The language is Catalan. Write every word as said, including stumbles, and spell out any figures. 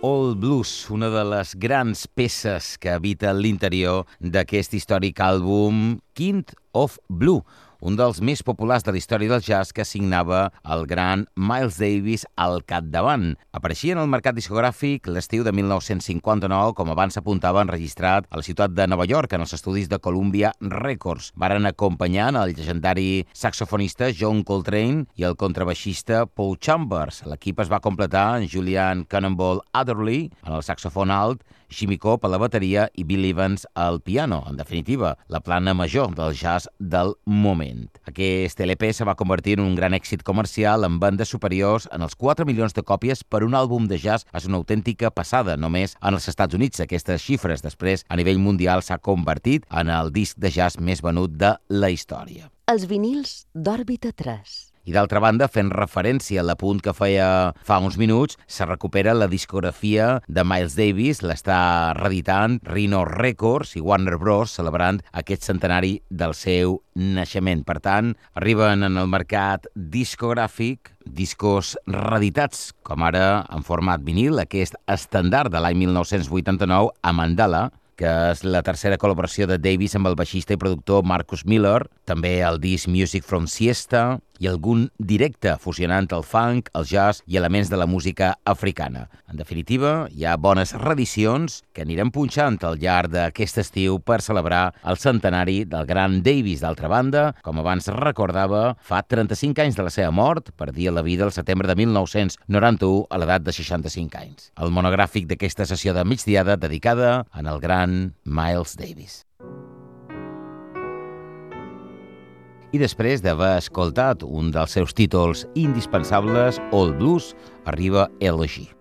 All Blues, una de les grans peces que habita l'interior d'aquest històric àlbum King of Blue, un dels més populars de la història del jazz que signava el gran Miles Davis al capdavant. Apareixia en el mercat discogràfic l'estiu de mil nou-cents cinquanta-nou, com abans s'apuntava, enregistrat a la ciutat de Nova York, en els estudis de Columbia Records. Varen acompanyar el llegendari saxofonista John Coltrane i el contrabaixista Paul Chambers. L'equip es va completar en Julian Cannonball Adderley, en el saxofon alt, Jimmy Cobb a la bateria i Bill Evans al piano. En definitiva, la plana major del jazz del moment. Aquest L P se va convertir en un gran èxit comercial amb vendes superiors en els quatre milions de còpies per un àlbum de jazz. És una autèntica passada. Només en els Estats Units aquestes xifres després a nivell mundial s'ha convertit en el disc de jazz més venut de la història. Els vinils d'Òrbita tres. I d'altra banda, fent referència a l'apunt que feia fa uns minuts, se recupera la discografia de Miles Davis, l'està reeditant Rhino Records i Warner Bros, celebrant aquest centenari del seu naixement. Per tant, arriben en el mercat discogràfic discos reeditats, com ara en format vinil, aquest estàndard de l'any mil nou-cents vuitanta-nou, a Mandala, que és la tercera col·laboració de Davis amb el baixista i productor Marcus Miller, també el disc Music from Siesta i algun directe fusionant el funk, el jazz i elements de la música africana. En definitiva, hi ha bones reedicions que anirem punxant al llarg d'aquest estiu per celebrar el centenari del gran Davis. D'altra banda, com abans recordava, fa trenta-cinc anys de la seva mort, perdia la vida el setembre de mil nou-cents noranta-u a l'edat de seixanta-cinc anys. El monogràfic d'aquesta sessió de migdiada dedicada en el gran Miles Davis. I després d'haver escoltat un dels seus títols indispensables, All Blues, arriba Elegy.